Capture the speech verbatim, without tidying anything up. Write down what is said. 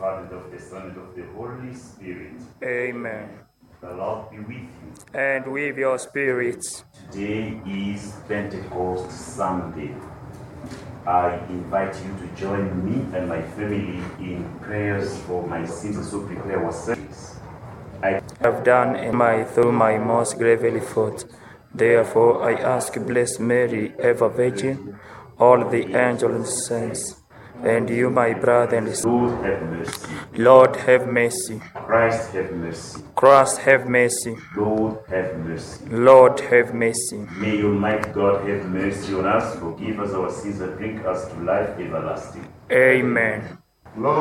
Father, and of the Son, and of the Holy Spirit. Amen. The Lord be with you. And with your spirits. Today is Pentecost Sunday. I invite you to join me and my family in prayers for my sins as we prepare our service. I have done in my through my most gravely fault. Therefore I ask Blessed Mary, ever Virgin, all the angels and saints, and you, my brother and sister, Lord have mercy. Lord have mercy. Christ have mercy. Christ have mercy. Lord have mercy. Lord have mercy. May Almighty God have mercy on us, forgive us our sins, and bring us to life everlasting. Amen. Lord